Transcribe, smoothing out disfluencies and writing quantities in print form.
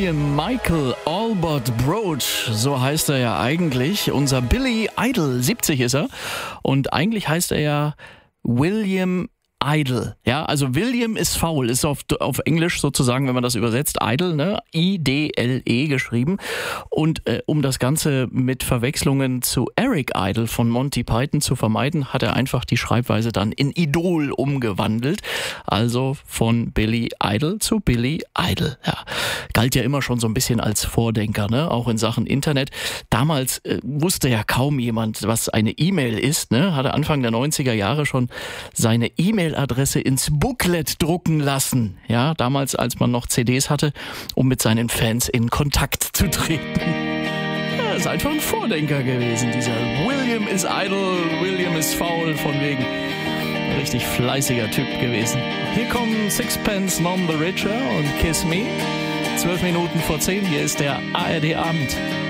William Michael Albert Broach, so heißt er ja eigentlich. Unser Billy Idol, 70 ist er. Und eigentlich heißt er ja William Idle. Ja, also William ist faul, ist auf Englisch sozusagen, wenn man das übersetzt, Idle, ne? I-D-L-E geschrieben. Und um das Ganze mit Verwechslungen zu Eric Idle von Monty Python zu vermeiden, hat er einfach die Schreibweise dann in Idol umgewandelt. Also von Billy Idol zu Billy Idol. Ja, galt ja immer schon so ein bisschen als Vordenker, ne? Auch in Sachen Internet. Damals wusste ja kaum jemand, was eine E-Mail ist, ne? Hatte Anfang der 90er Jahre schon seine E-Mail-Adresse ins Booklet drucken lassen. Ja, damals, als man noch CDs hatte, um mit seinen Fans in Kontakt zu treten. Er ist einfach ein Vordenker gewesen, dieser William is idle, William is faul, von wegen. Ein richtig fleißiger Typ gewesen. Hier kommen Sixpence None the Richer und Kiss Me. 12 Minuten vor 10, hier ist der ARD Abend.